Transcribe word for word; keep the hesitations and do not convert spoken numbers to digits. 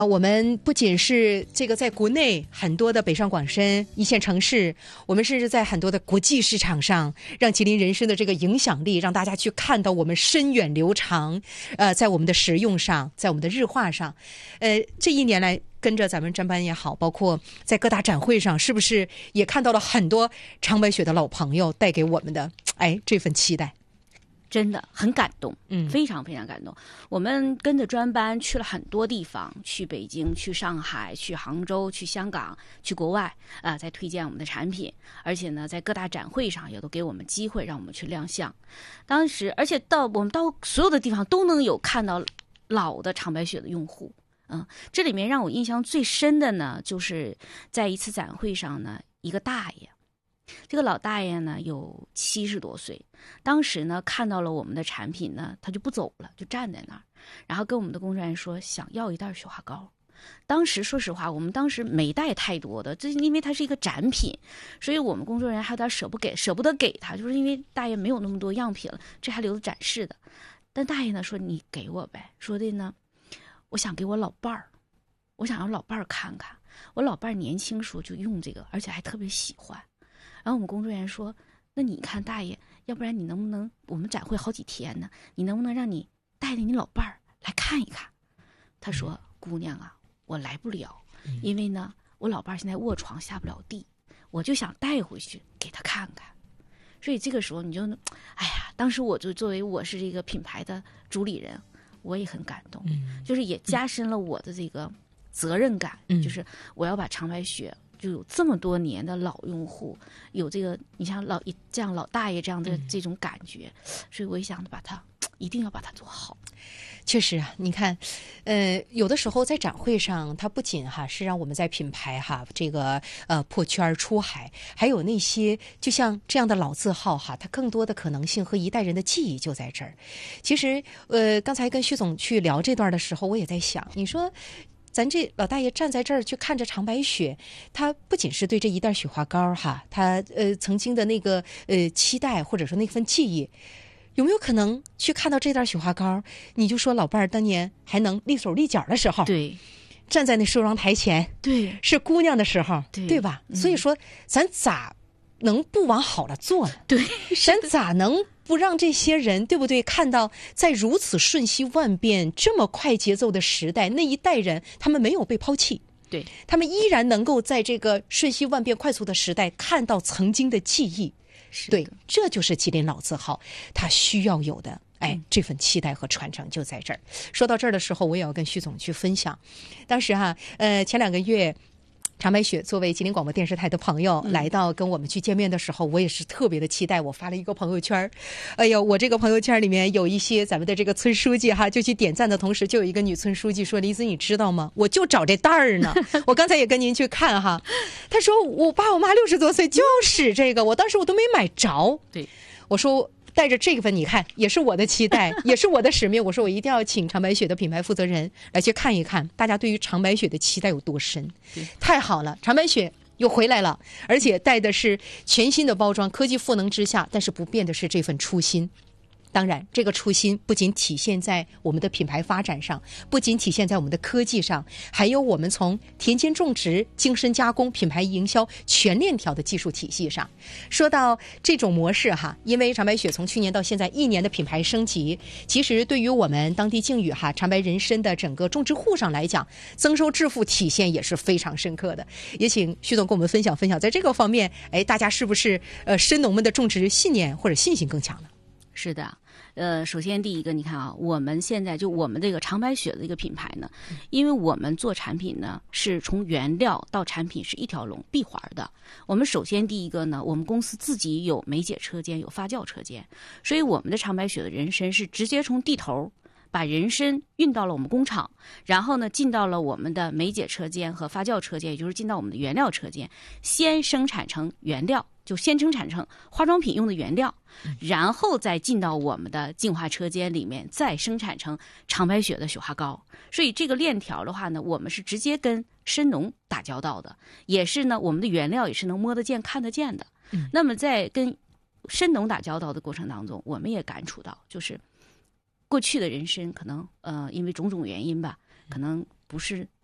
我们不仅是这个在国内很多的北上广深一线城市，我们甚至在很多的国际市场上，让吉林人参的这个影响力，让大家去看到我们深远流长。呃，在我们的食用上，在我们的日化上，呃，这一年来跟着咱们专班也好，包括在各大展会上，是不是也看到了很多长白雪的老朋友带给我们的哎这份期待？ 真的很感动， 嗯， 非常非常感动。我们跟着专班去了很多地方，去北京、去上海、去杭州、去香港、去国外啊、呃，在推荐我们的产品，而且呢，在各大展会上也都给我们机会让我们去亮相。当时，而且到我们到所有的地方都能有看到老的长白雪的用户。嗯，这里面让我印象最深的呢，就是在一次展会上呢，一个大爷。这个老大爷呢有七十多岁，当时呢看到了我们的产品呢，他就不走了，就站在那儿，然后跟我们的工作人员说想要一袋雪花膏。当时说实话，我们当时没带太多的，这因为它是一个展品，所以我们工作人员还有点舍不给，舍不得给他，就是因为大爷没有那么多样品了，这还留着展示的。但大爷呢说你给我呗，说的呢，我想给我老伴儿，我想让老伴儿看看，我老伴儿年轻时候就用这个，而且还特别喜欢。然后我们工作人员说，那你看大爷，要不然你能不能，我们展会好几天呢，你能不能让你带着你老伴儿来看一看？他说，姑娘啊，我来不了，因为呢我老伴儿现在卧床下不了地，我就想带回去给他看看。所以这个时候你就哎呀，当时我就作为我是这个品牌的主理人，我也很感动，就是也加深了我的这个责任感，就是我要把长白雪就有这么多年的老用户，有这个你像老这样老大爷这样的这种感觉，嗯、所以我也想把它一定要把它做好。 确实啊，你看，呃，有的时候在展会上，它不仅哈是让我们在品牌哈这个呃破圈出海，还有那些就像这样的老字号哈，它更多的可能性和一代人的记忆就在这儿。其实，呃，刚才跟徐总去聊这段的时候，我也在想，你说。咱这老大爷站在这儿去看着长白雪，他不仅是对这一袋雪花膏哈，他呃曾经的那个呃期待或者说那份记忆，有没有可能去看到这袋雪花膏？你就说老伴儿当年还能立手立脚的时候， 对， 站在那梳妆台前， 对， 是姑娘的时候， 对， 对吧？ 嗯、 所以说，咱咋能不往好了做呢？ 对， 咱咋能不让这些人，对不对？看到在如此瞬息万变、这么快节奏的时代，那一代人他们没有被抛弃， 对， 他们依然能够在这个瞬息万变、快速的时代看到曾经的记忆。对，这就是吉林老字号它需要有的。哎，这份期待和传承就在这儿。说到这儿的时候，我也要跟徐总去分享。当时哈，呃，前两个月。长白雪作为吉林广播电视台的朋友、嗯、来到跟我们去见面的时候，我也是特别的期待。我发了一个朋友圈，哎呦，我这个朋友圈里面有一些咱们的这个村书记哈，就去点赞的同时，就有一个女村书记说：“李子，你知道吗？我就找这袋儿呢。我刚才也跟您去看哈，她说我爸我妈六十多岁就使这个，我当时我都没买着。 对， 我说。”带着这份你看也是我的期待也是我的使命，我说我一定要请长白雪的品牌负责人来去看一看大家对于长白雪的期待有多深。太好了，长白雪又回来了，而且带的是全新的包装，科技赋能之下，但是不变的是这份初心。当然这个初心不仅体现在我们的品牌发展上，不仅体现在我们的科技上，还有我们从田间种植、精深加工、品牌营销全链条的技术体系上。说到这种模式哈，因为长白雪从去年到现在一年的品牌升级，其实对于我们当地境宇哈长白人参的整个种植户上来讲，增收致富体现也是非常深刻的。也请徐总跟我们分享分享，在这个方面，哎，大家是不是呃参农们的种植信念或者信心更强呢？ 是的，呃，首先第一个，你看啊，我们现在就我们这个长白雪的一个品牌呢，因为我们做产品呢，是从原料到产品是一条龙闭环的。我们首先第一个呢，我们公司自己有梅解车间，有发酵车间，所以我们的长白雪的人参是直接从地头把人参运到了我们工厂，然后呢进到了我们的梅解车间和发酵车间，也就是进到我们的原料车间，先生产成原料。就先生产成化妆品用的原料，然后再进到我们的净化车间里面，再生产成长白雪的雪花膏。所以这个链条的话呢，我们是直接跟参农打交道的，也是呢我们的原料也是能摸得见看得见的。嗯、那么在跟参农打交道的过程当中，我们也感触到，就是过去的人参可能呃因为种种原因吧，可能不是